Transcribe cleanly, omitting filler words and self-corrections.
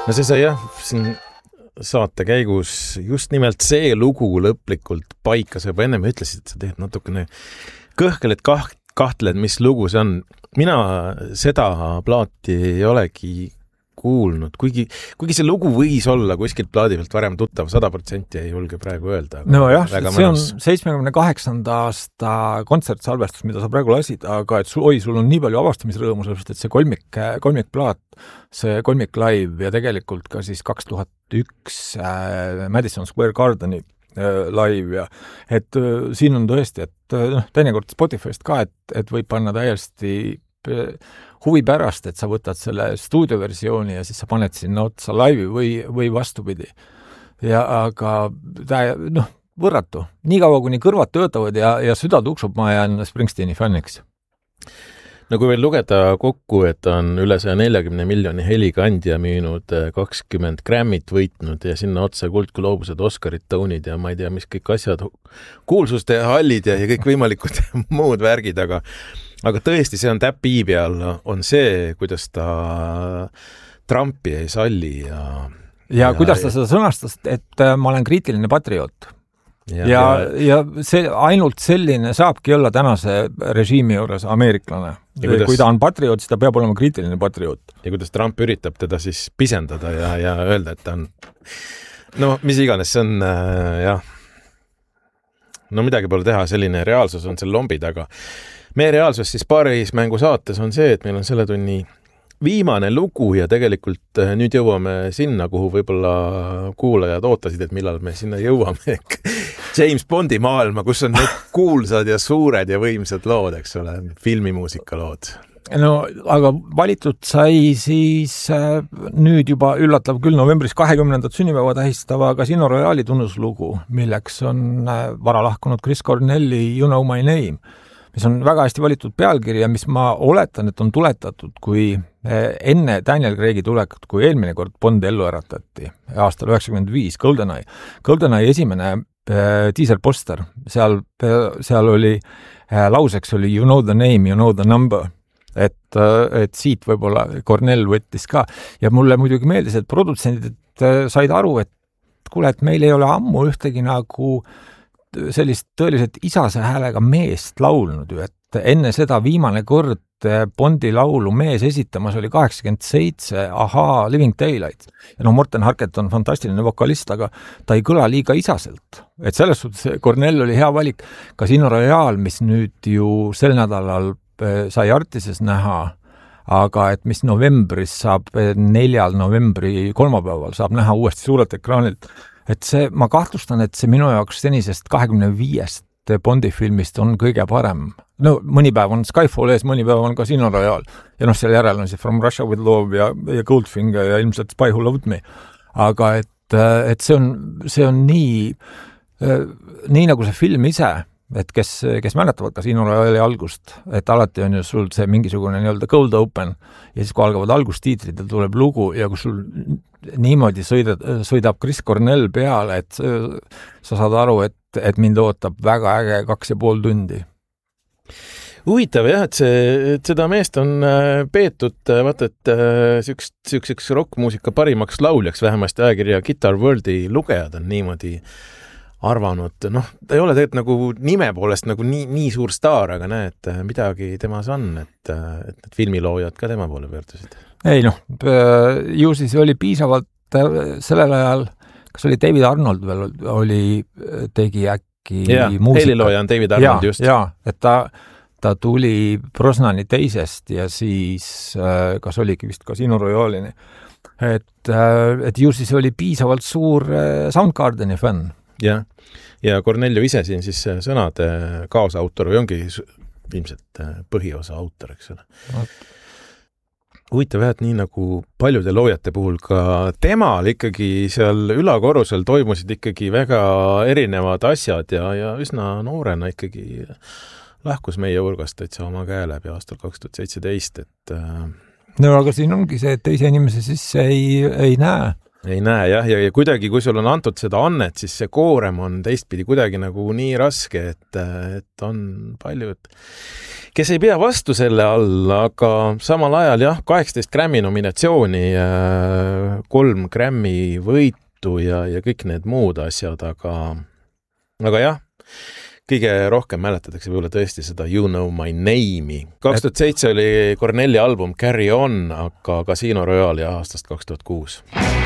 No see sai jah, siin saate käigus just nimelt see lugu lõplikult paika, sa juba ennem ütlesid, et sa teed natukene kõhkeled kahtled, mis lugu see on. Mina seda plaati ei olegi kuulnud, kuigi see lugu võis olla kuskilt plaadi pealt varem tuttav, 100% ei julge praegu öelda. No jah, see on 78. aasta kontsertsalvestus, mida sa praegu lasid, aga et sul on nii palju avastamisrõõmu, sellepärast et see kolmikplaat, see kolmik live ja tegelikult ka siis 2001 Madison Square Gardeni live ja et siin on tõesti, et teinekord Spotify'st ka, et võib panna täiesti huvi pärast, et sa võtad selle stuudioversiooni ja siis sa paned sinna otsa laivi või vastupidi. Ja aga võrratu. Nii kaua, kuni kõrvad töötavad ja süda tuksub, ma jään Springsteeni fänniks. No kui veel lugeda kokku, et on üle 140 miljoni helikandja müünud, 20 Grammit võitnud ja sinna otsa kuldgloobused, Oscarid, Tonid ja ma ei tea, mis kõik asjad, kuulsuste hallid ja kõik võimalikud muud värgid, aga tõesti, see on täppi peal, on see, kuidas ta Trumpi ei salli ja kuidas ta seda sõnastas, et ma olen kriitiline patrioot. Ja see ainult selline saabki olla tänase režiimi juures ameeriklane. Kui ta on patrioot, siis ta peab olema kriitiline patrioot. Ja kuidas Trump üritab teda siis pisendada ja öelda, et ta on mis iganes, see on jah. No midagi pole teha, selline reaalsus on seal lombi taga. Meie reaalsus siis paarismängu saates on see, et meil on selle tunni viimane lugu ja tegelikult nüüd jõuame sinna, kuhu võib-olla kuulajad ootasid, et millal me sinna jõuame. James Bondi maailma, kus on need kuulsad ja suured ja võimsad lood, eks ole, filmimuusika lood. No, aga valitud sai siis nüüd juba üllatav küll novembris 20. sünnipäeva tähistava Casino Royale'i tunnuslugu, milleks on vara lahkunud Chris Cornelli You Know My Name, mis on väga hästi valitud pealkiri ja mis ma oletan, et on tuletatud, kui enne Daniel Craig'i tulekut, kui eelmine kord Bond ellu äratati aastal 95, GoldenEye esimene teaser-poster, seal oli lauseks oli You know the name, you know the number, et siit võib-olla Cornell võttis ka ja mulle muidugi meeldis, et produtsendid said aru, et kuule, et meil ei ole ammu ühtegi nagu sellist tõeliselt isase häälega meest laulnud ju, et enne seda viimane kord Bondi laulu mees esitamas oli 87 Ahaa Living Daylight. Ja Morten Harket on fantastiline vokalist, aga ta ei kõla liiga isaselt. Et selles suhtes Cornell oli hea valik. Casino Royale, mis nüüd ju sel nädalal sai Artises näha, aga et mis novembris saab 4. novembri kolmapäeval saab näha uuesti suurelt ekraanilt. Et see, ma kahtlustan, et see minu jaoks senisest 25 Bondi filmist on kõige parem. No mõni päev on Skyfall ees, mõni päev on Casino Royale. Ja seal järel on see From Russia with Love ja Goldfinger ja ilmselt Spy Who Loved Me. Aga et see on nii nagu see film ise, et kes mäletavad Casino Royale'i algust, et alati on ju sul see mingisugune nii-öelda cold open ja siis kui algavad algustiitrid ja tuleb lugu ja kui sul niimoodi sõidab Chris Cornell peale, et sa saad aru, et mind ootab väga äge 2,5 tundi. Huvitav jah, et seda meest on peetud, vaata, et sükeks rockmuusika parimaks lauljaks, vähemasti ajakirja Guitar Worldi lugejad on niimoodi arvanud. Ta ei ole tegelikult nagu nime poolest nagu nii suur staar, aga näed, midagi temas on, et need filmiloojad ka tema poole pöördusid. Ei ju siis oli piisavalt sellel ajal, kas oli David Arnold veel tegi äkki muusika. Helilooja on David Arnold just. Ja, et ta tuli Brosnani teisest ja siis kas oligi vist Casino Royale'ini. Et ju siis oli piisavalt suur Soundgardeni fänn. Ja Cornelio ise siin siis sõnade kaasautor või ongi ilmselt põhiosa autor, eks ole. Huvitav jah, et nii nagu paljude loojate puhul ka temal ikkagi seal ülakorrusel toimusid ikkagi väga erinevad asjad ja üsna noorena ikkagi lahkus meie hulgast täitsa oma käe läbi aastal 2017, et No aga siin ongi see, et teise inimese sisse ei näe. ei näe jah, ja kuidagi, kui sul on antud seda annet, siis see koorem on teistpidi kuidagi nagu nii raske, et on paljud, kes ei pea vastu selle all, aga samal ajal jah, 18 Grammy nominatsiooni, 3 Grammy võitu ja kõik need muud asjad, aga jah, kõige rohkem mäletatakse võib-olla tõesti seda You Know My Name'i. 2007 oli Cornelli album Carry On, aga Casino Royale aastast 2006.